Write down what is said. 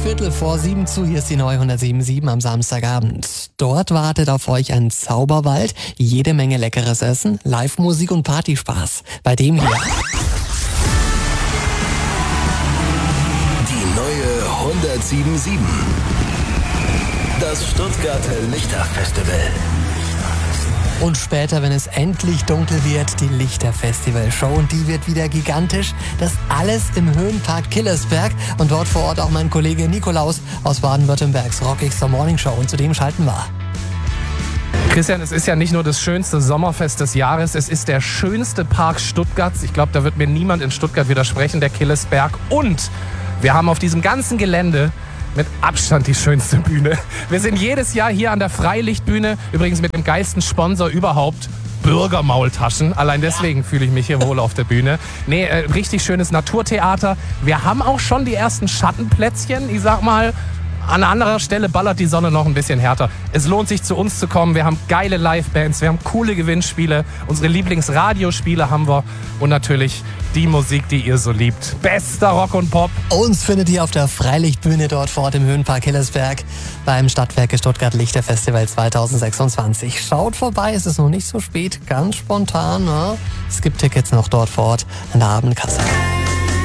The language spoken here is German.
6:15 zu, hier ist die neue 107.7 am Samstagabend. Dort wartet auf euch ein Zauberwald, jede Menge leckeres Essen, Live-Musik und Partyspaß. Bei dem hier. Die neue 107.7. Das Stuttgarter Lichterfestival. Und später, wenn es endlich dunkel wird, die Lichterfestival-Show. Und die wird wieder gigantisch. Das alles im Höhenpark Killersberg. Und dort vor Ort auch mein Kollege Nikolaus aus Baden-Württembergs rockigster Morningshow. Und zu dem schalten wir. Christian, es ist ja nicht nur das schönste Sommerfest des Jahres, es ist der schönste Park Stuttgarts. Ich glaube, da wird mir niemand in Stuttgart widersprechen, der Killersberg. Und wir haben auf diesem ganzen Gelände mit Abstand die schönste Bühne. Wir sind jedes Jahr hier an der Freilichtbühne, übrigens mit dem geilsten Sponsor überhaupt, Bürgermaultaschen. Allein deswegen fühle ich mich hier wohl auf der Bühne. Richtig schönes Naturtheater. Wir haben auch schon die ersten Schattenplätzchen. Ich sag mal, an anderer Stelle ballert die Sonne noch ein bisschen härter. Es lohnt sich, zu uns zu kommen. Wir haben geile Livebands, wir haben coole Gewinnspiele, unsere Lieblingsradiospiele haben wir und natürlich die Musik, die ihr so liebt. Bester Rock und Pop. Uns findet ihr auf der Freilichtbühne dort vor Ort im Höhenpark Killersberg beim Stadtwerke Stuttgart Lichterfestival 2026. Schaut vorbei, es ist noch nicht so spät, ganz spontan. Ne? Es gibt Tickets noch dort vor Ort an der Abendkasse.